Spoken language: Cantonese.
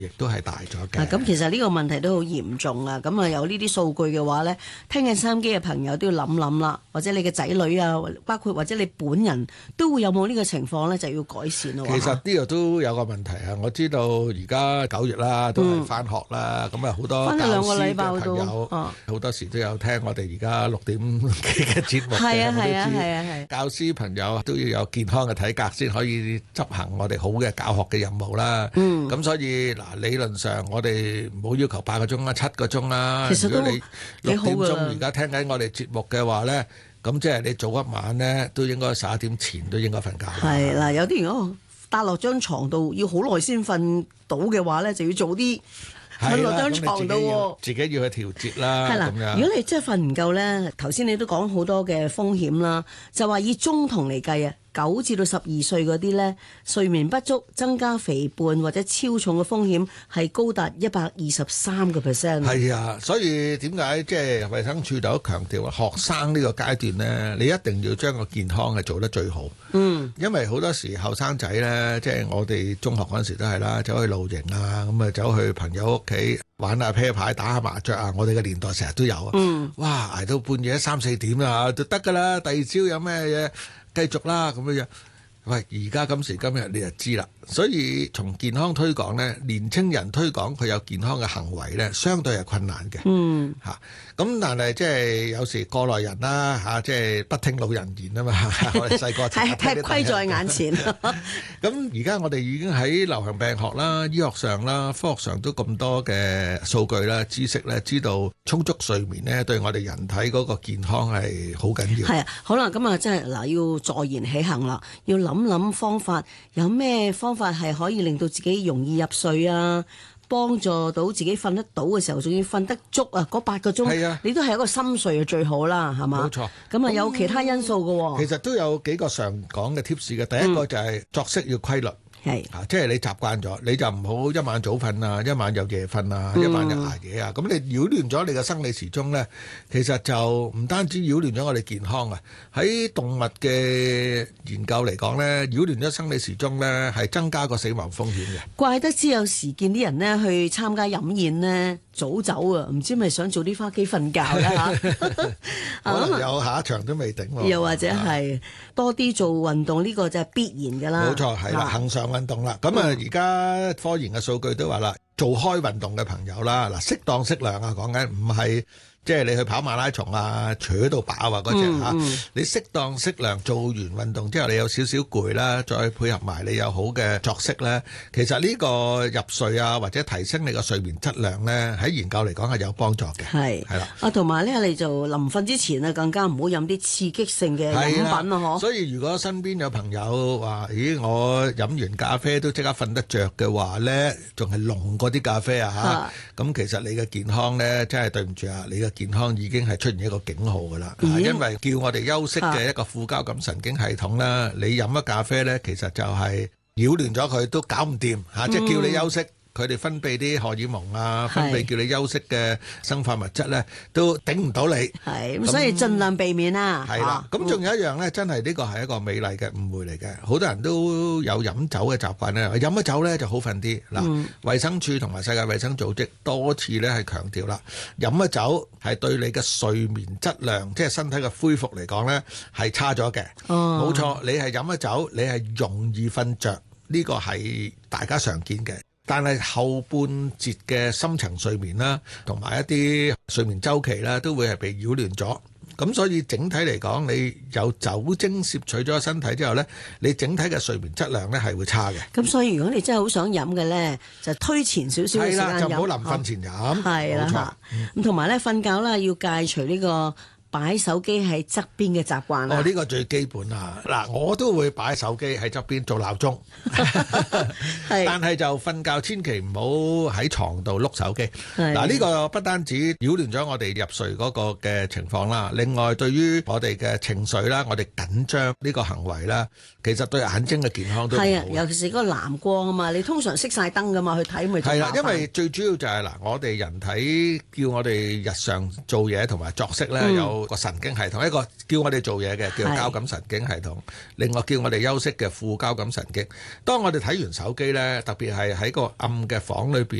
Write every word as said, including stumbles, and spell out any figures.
亦都係大咗嘅。 咁其實呢個問題都好嚴重啊！咁啊有呢啲數據嘅話呢，聽緊收音機嘅朋友都要諗諗啦，或者你嘅仔女啊，包括或者你本人都會有冇呢個情況呢，就要改善咯。 其實呢個都有個問題啊！我知道而家九月啦，都係翻學啦，咁啊好多教師嘅朋友好、哦、多時都有聽我哋而家六點幾嘅節目嘅， 係啊係啊係啊係。 教師朋友都要有健康嘅體格先可以執行我哋好嘅教學嘅任務啦。嗯，咁所以嗱，理論上我哋唔好要求八個鐘啦，七個鐘啦。 其實都如果你六點鐘而家聽緊我哋節目嘅話咧，咁即係你早一晚咧都應該十一點前都應該瞓覺。 係嗱，有啲如果搭落張床度要好耐先瞓到嘅話咧，就要早啲瞓落張床度。 自己要去調節啦。 係啦，如果你真係瞓唔夠咧，頭先你都講好多嘅風險啦，就話以中童嚟計啊。九至到十二歲嗰啲呢，睡眠不足增加肥胖或者超重嘅風險係高達一百二十三個 percent。 係啊，所以點解即係衛生署就強調啊，學生呢個階段呢，你一定要將個健康係做得最好。嗯，因為好多時後生仔呢，即係我哋中學嗰陣時都係啦，走去露營啊，咁啊走去朋友屋企玩下啤牌、打下麻雀啊，我哋嘅年代成日都有啊。嗯，哇，捱到半夜三四點啊，就得㗎啦。第二朝有咩嘢？繼續啦咁樣樣，喂！而家今時今日你就知啦，所以從健康推廣呢，年青人推廣佢有健康嘅行為呢，相對係困難嘅。嗯，嚇咁，但係即係有時過來人啦嚇，即係不聽老人言啊嘛。我哋細個係踢規在眼前。 咁而家我哋已經喺流行病學啦、醫學上啦、科學上都咁多嘅數據啦、知識咧，知道充足睡眠呢對我哋人體嗰個健康係好緊要。 係啊，好啦，咁啊，真係嗱，要坐言起行啦，要諗諗方法，有咩方法係可以令到自己容易入睡啊？幫助到自己瞓得到嘅時候，仲要瞓得足啊！嗰八個鐘，啊、你都係一個深睡就最好啦，係嘛？ 冇錯。 咁啊，有其他因素嘅喎。 其實都有幾個常講嘅 tips 嘅。第一個就係作息要規律。嗯係啊，即係你習慣咗，你就唔好一晚早瞓啊，一晚又夜瞓啊，嗯、一晚又捱夜啊。咁你擾亂咗你嘅生理時鐘咧，其實就唔單止擾亂咗我哋健康啊。喺動物嘅研究嚟講咧，擾亂咗生理時鐘咧，係增加個死亡風險嘅。 怪得知有時見啲人咧去參加飲宴咧，早走啊，唔知咪想早啲翻屋企瞓覺咧嚇。 可能有下一場都未定喎。 又或者係多啲做運動，呢、呢個就係必然㗎啦。 冇錯，係啦，恆常運動啦。咁啊，而家科研嘅數據都話啦，做開運動嘅朋友啦，嗱，適當適量啊，講緊唔係即係你去跑馬拉松啊，扯到飽啊嗰隻嚇。嗯嗯、你適當適量做完運動之後，你有少少攰啦，再配合埋你有好嘅作息咧，其實呢個入睡啊，或者提升你個睡眠質量咧，喺研究嚟講係有幫助嘅。係係啦， 啊同埋咧，你就臨瞓之前啊，更加唔好飲啲刺激性嘅飲品啊，嗬。 所以如果身邊有朋友話，咦，我飲完咖啡都即刻瞓得着嘅話咧，仲係濃過啲咖啡啊嚇，咁其實你嘅健康咧，真係對唔住啊，你嘅健康已經係出現一個警號㗎啦，嗯、因為叫我哋休息嘅一個副交感神經系統啦，啊、你飲咗咖啡咧，其實就係擾亂咗佢，都搞唔掂嚇，即係叫你休息。佢哋分泌啲荷爾蒙啊，分泌叫你休息嘅生化物質咧，都頂唔到你。 係咁，所以盡量避免啦。 係啦，咁仲有一樣咧，真係呢個係一個美麗嘅誤會嚟嘅。好多人都有飲酒嘅習慣咧，飲咗酒咧就好瞓啲。嗱，衛生署同埋世界衛生組織多次咧係強調啦，飲咗酒係對你嘅睡眠質量，即係身體嘅恢復嚟講咧係差咗嘅。冇錯，你係飲咗酒，你係容易瞓着，呢個係大家常見嘅。但係後半節嘅深層睡眠啦，同埋一啲睡眠週期啦，都會係被擾亂咗。咁所以整體嚟講，你有酒精攝取咗身體之後呢，你整體嘅睡眠質量呢係會差嘅。 咁所以如果你真係好想飲嘅呢，就推前少少嘅時間飲， 係啦，就唔好臨瞓前飲。 係啦，咁同埋呢瞓覺啦，要戒除呢個擺手機喺側邊嘅習慣啊！ 哦，呢個最基本啊！嗱，我都會擺手機喺側邊做鬧鐘，是但係就瞓覺千祈唔好喺床度碌手機。嗱，呢個不單止擾亂咗我哋入睡嗰個嘅情況啦，另外對於我哋嘅情緒啦，我哋緊張呢個行為啦，其實對眼睛嘅健康都唔好。係啊， 尤其是嗰個藍光啊嘛，你通常熄晒燈噶嘛，去睇咪係啦，因為最主要就係嗱，我哋人體叫我哋日常做嘢同埋作息咧有。 有個神經系統，一個叫我哋做嘢嘅叫交感神經系統，另外叫我哋休息嘅副交感神經。當我哋睇完手機呢，特別係喺個暗嘅房裏邊